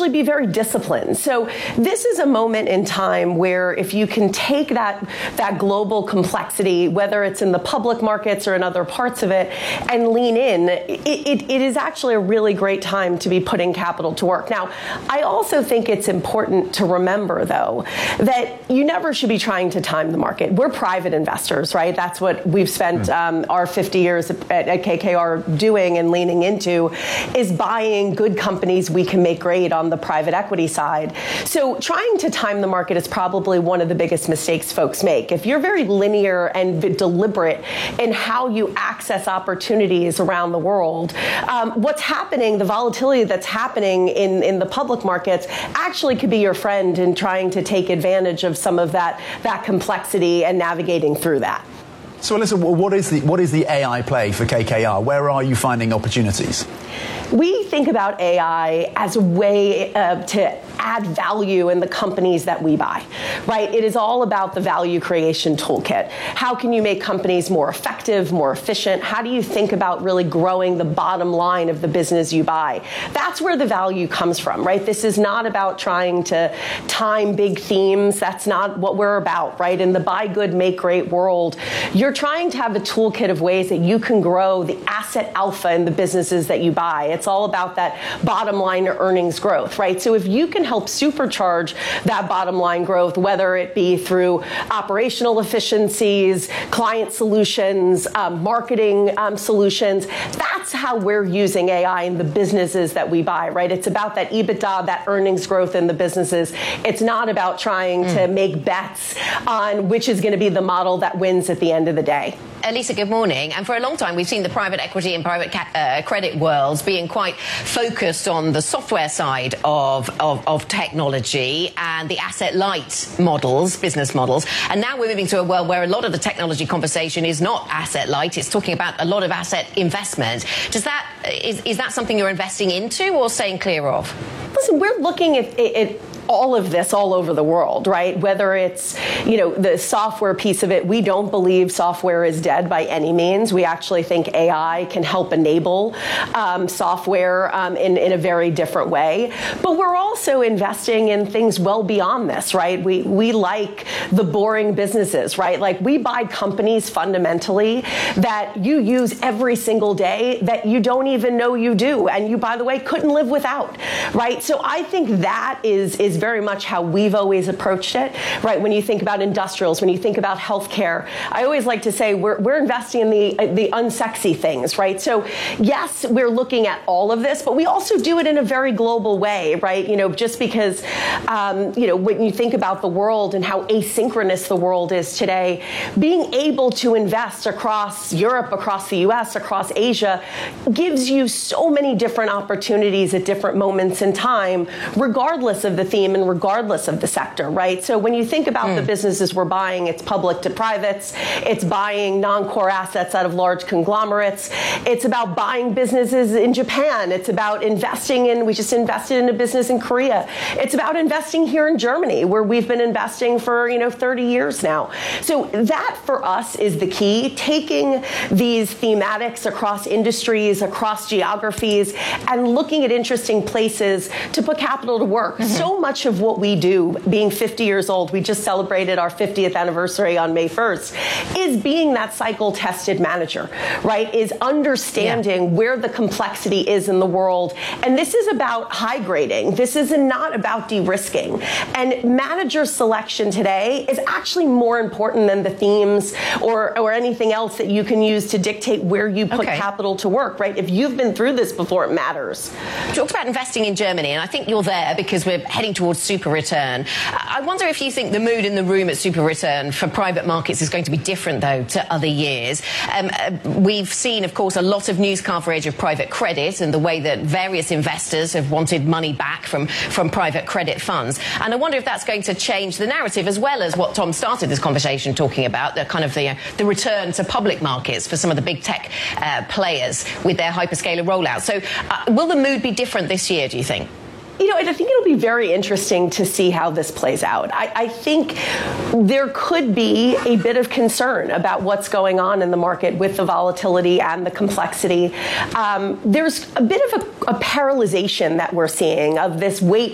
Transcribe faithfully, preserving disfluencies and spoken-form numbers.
actually be very disciplined. So this is a moment in time where if you can take that, that global complexity, whether it's in the public markets or in other parts of it, and lean in, it, it, it is actually a really great time to be putting capital to work. Now, I also think it's important to remember, though, that you never should be trying to time the market. We're private investors, right? That's what we've spent um, our fifty years at, at K K R doing and leaning into, is buying good companies we can make great on the private equity side. So trying to time the market is probably one of the biggest mistakes folks make. If you're very linear and deliberate in how you access opportunities around the world, um, what's happening, the volatility that's happening in, in the public markets actually could be your friend in trying to take advantage of some of that, that complexity and navigating through that. So, Alyssa, what is the what is the A I play for K K R? Where are you finding opportunities? We think about A I as a way uh, to add value in the companies that we buy, right? It is all about the value creation toolkit. How can you make companies more effective, more efficient? How do you think about really growing the bottom line of the business you buy? That's where the value comes from, right? This is not about trying to time big themes. That's not what we're about, right? In the buy good, make great world, you're trying to have a toolkit of ways that you can grow the asset alpha in the businesses that you buy. It's all about that bottom line earnings growth, right? So if you can help supercharge that bottom line growth, whether it be through operational efficiencies, client solutions, um, marketing um, solutions, that's how we're using A I in the businesses that we buy, right? It's about that EBITDA, that earnings growth in the businesses. It's not about trying mm. to make bets on which is going to be the model that wins at the end of the day. Alyssa, good morning. And for a long time, we've seen the private equity and private ca- uh, credit worlds being quite focused on the software side of, of, of technology and the asset-light models, business models. And now we're moving to a world where a lot of the technology conversation is not asset-light. It's talking about a lot of asset investment. Does that, is, is that something you're investing into or staying clear of? Listen, we're looking at, at all of this all over the world, right? Whether it's, you know, the software piece of it, we don't believe software is dead by any means. We actually think A I can help enable um, software um, in, in a very different way. But we're also investing in things well beyond this, right? We, we like the boring businesses, right? Like we buy companies fundamentally that you use every single day that you don't even know you do. And you, by the way, couldn't live without, right? So I think that is, is very much how we've always approached it, right? When you think about industrials, when you think about healthcare, I always like to say we're, we're investing in the, the unsexy things, right? So yes, we're looking at all of this, but we also do it in a very global way, right? You know, just because, um, you know, when you think about the world and how asynchronous the world is today, being able to invest across Europe, across the U S, across Asia, gives you so many different opportunities at different moments in time, regardless of the theme and regardless of the sector, right? So when you think about mm. the businesses we're buying, it's public to privates, it's buying non-core assets out of large conglomerates, it's about buying businesses in Japan, it's about investing in, we just invested in a business in Korea, it's about investing here in Germany, where we've been investing for, you know, thirty years now. So that for us is the key, taking these thematics across industries, across geographies, and looking at interesting places to put capital to work. Mm-hmm. So much of what we do, being fifty years old, we just celebrated our fiftieth anniversary on May first, is being that cycle-tested manager, right? Is understanding yeah. where the complexity is in the world. And this is about high grading. This is not about de-risking. And manager selection today is actually more important than the themes or, or anything else that you can use to dictate where you put okay. capital to work, right? If you've been through this before, it matters. You talked about investing in Germany, and I think you're there because we're heading towards super return. I wonder if you think the mood in the room at super return for private markets is going to be different, though, to other years. Um, uh, we've seen, of course, a lot of news coverage of private credit and the way that various investors have wanted money back from, from private credit funds. And I wonder if that's going to change the narrative, as well as what Tom started this conversation talking about, the kind of the, uh, the return to public markets for some of the big tech uh, players with their hyperscaler rollout. So uh, will the mood be different this year, do you think? You know, I think it'll be very interesting to see how this plays out. I, I think there could be a bit of concern about what's going on in the market with the volatility and the complexity. Um, there's a bit of a, a paralyzation that we're seeing of this wait